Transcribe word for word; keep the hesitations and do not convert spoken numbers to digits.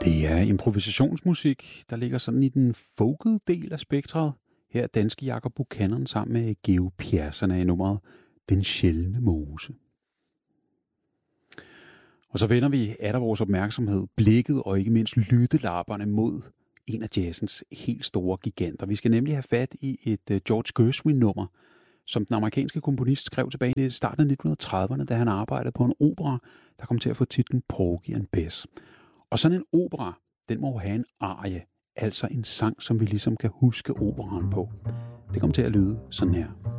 Det er improvisationsmusik, der ligger sådan i den folkede del af spektret. Her er danske Jacob Buchanan sammen med Geo Persson i nummeret Den Sjældne Mose. Og så vender vi atter vores opmærksomhed, blikket og ikke mindst lyttelapperne mod en af jazzens helt store giganter. Vi skal nemlig have fat i et uh, George Gershwin-nummer, som den amerikanske komponist skrev tilbage i starten af nitten trediverne, da han arbejdede på en opera, der kom til at få titlen Porgy and Bess. Og sådan en opera, den må jo have en arie, altså en sang, som vi ligesom kan huske operaen på. Det kom til at lyde sådan her.